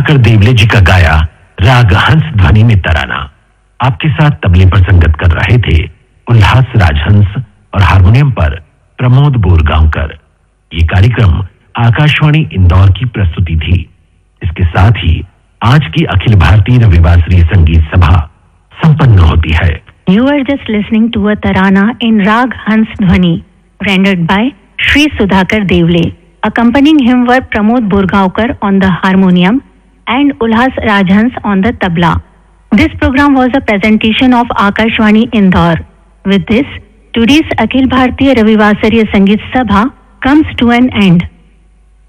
सुधाकर देवले जी का गाया राग हंस ध्वनि में तराना। आपके साथ तबले पर संगत कर रहे थे उल्लास राजहंस और हारमोनियम पर प्रमोद बोरगांवकर। ये कार्यक्रम आकाशवाणी इंदौर की प्रस्तुति थी। इसके साथ ही आज की अखिल भारतीय रविवासरीय संगीत सभा संपन्न होती है। You are just listening to a tarana in Rag Hans Dhwani, rendered by Shri Sudhakar Devle. Accompanying him were Pramod Borgaonkar on the harmonium and Ulhas Rajhans on the tabla. This program was a presentation of Akashvani Indore. With this, today's Akhil Bharatiya Ravivasariya Sangeet Sabha comes to an end.